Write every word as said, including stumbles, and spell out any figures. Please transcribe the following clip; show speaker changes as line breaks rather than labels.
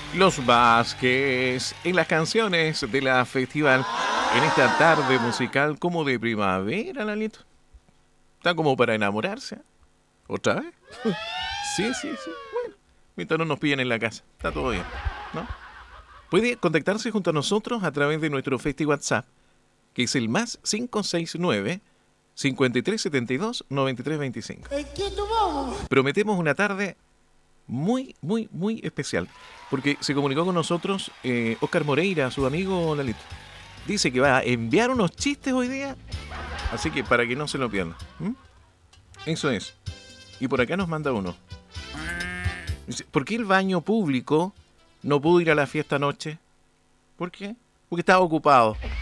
Los Vázquez en las canciones de la festival en esta tarde musical como de primavera, Lalito. Está como para enamorarse. ¿Otra vez? Sí, sí, sí. Bueno, mientras no nos pillen en la casa. Está todo bien, ¿no? Puede contactarse junto a nosotros a través de nuestro Festi WhatsApp, que es el más cinco seis nueve, cincuenta y tres setenta y dos, noventa y tres veinticinco. Prometemos una tarde muy, muy, muy especial, porque se comunicó con nosotros eh, Oscar Moreira, su amigo Lalito. Dice que va a enviar unos chistes hoy día, así que para que no se lo pierdan. ¿Mm? Eso es. Y por acá nos manda uno. Dice, ¿por qué el baño público no pudo ir a la fiesta anoche? ¿Por qué? Porque estaba ocupado.